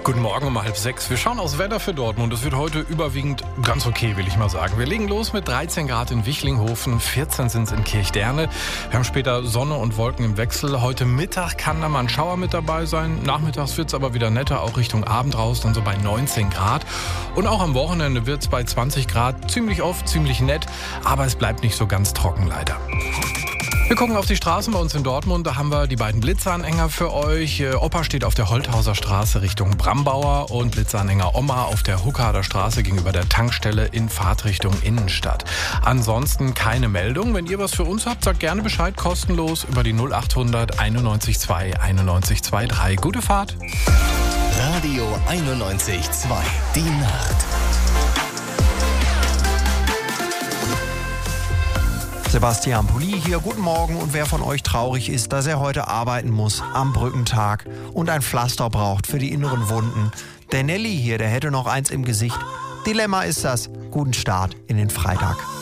Guten Morgen um 5:30. Wir schauen aufs Wetter für Dortmund. Es wird heute überwiegend ganz okay, will ich mal sagen. Wir legen los mit 13 Grad in Wichlinghofen, 14 sind es in Kirchderne. Wir haben später Sonne und Wolken im Wechsel. Heute Mittag kann da mal ein Schauer mit dabei sein. Nachmittags wird es aber wieder netter, auch Richtung Abend raus, dann so bei 19 Grad. Und auch am Wochenende wird es bei 20 Grad ziemlich oft, ziemlich nett. Aber es bleibt nicht so ganz trocken leider. Wir gucken auf die Straßen bei uns in Dortmund. Da haben wir die beiden Blitzanhänger für euch. Opa steht auf der Holthauser Straße Richtung Brambauer und Blitzanhänger Oma auf der Huckader Straße gegenüber der Tankstelle in Fahrtrichtung Innenstadt. Ansonsten keine Meldung. Wenn ihr was für uns habt, sagt gerne Bescheid, kostenlos über die 0800 91 2 91 23. Gute Fahrt. Radio 91.2. Die Nacht. Sebastian Pulli hier, guten Morgen. Und wer von euch traurig ist, dass er heute arbeiten muss am Brückentag und ein Pflaster braucht für die inneren Wunden. Der Nelly hier, der hätte noch eins im Gesicht. Dilemma ist das. Guten Start in den Freitag.